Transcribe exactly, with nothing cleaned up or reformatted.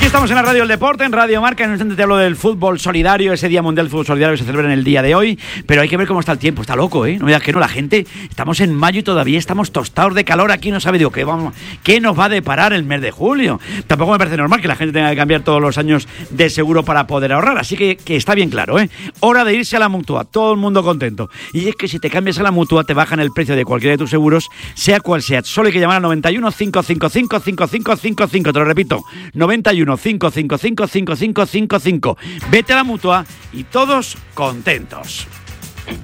estamos en la Radio del Deporte, en Radio Marca. En un instante te hablo del fútbol solidario, ese Día Mundial del Fútbol Solidario que se celebra en el día de hoy. Pero hay que ver cómo está el tiempo, está loco, ¿eh? No me digas que no, la gente, estamos en mayo y todavía estamos tostados de calor aquí, no sabe digo, ¿qué, vamos, qué nos va a deparar el mes de julio? Tampoco me parece normal que la gente tenga que cambiar todos los años de seguro para poder ahorrar, así que, que está bien claro, ¿eh? Hora de irse a la Mutua, todo el mundo contento. Y es que si te cambias a la Mutua te bajan el precio de cualquiera de tus seguros, sea cual sea. Solo hay que llamar al noventa y uno, cinco cinco cinco, cinco cinco cinco cinco, te lo repito, noventa y uno, cinco cinco cinco, cinco cinco cinco cinco. Vete a la Mutua y todos contentos.